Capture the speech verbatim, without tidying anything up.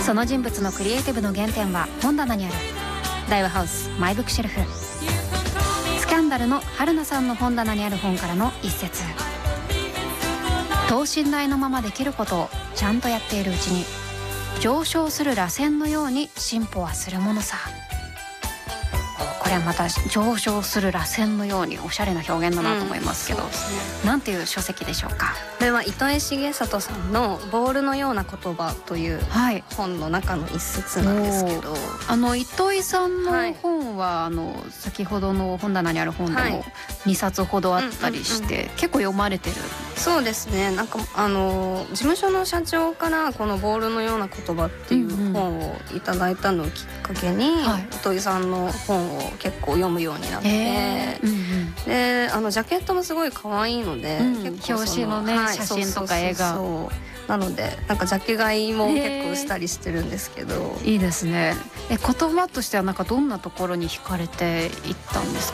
その人物のクリエイティブの原点は本棚にある。大和ハウスマイブックシェルフ。スキャンダルの春菜さんの本棚にある本からの一節。等身大のままできることをちゃんとやっているうちに上昇する螺旋のように進歩はするものさ。これはまた上昇する螺旋のようにおしゃれな表現だなと思いますけど、うんね、なんていう書籍でしょうか。 これは糸井重里さんのボールのような言葉という本の中の一節なんですけど、はい、 あの糸井さんの本は、はい、あの先ほどの本棚にある本でもにさつほどあったりして、はいうんうんうん、結構読まれてる。 そうですね。なんかあの事務所の社長からこのボールのような言葉っていう本をいただいたのをきっかけに、うんうんはい、糸井さんの本を結構読むようになって、うんうん、であのジャケットもすごい可愛いので、うん、結構表紙のね、はい、写真とか絵がそうそうそうなのでなんかジャケ買いも結構したりしてるんですけど。 いいですね。え言葉としてはなんかどんなところに惹かれていったんです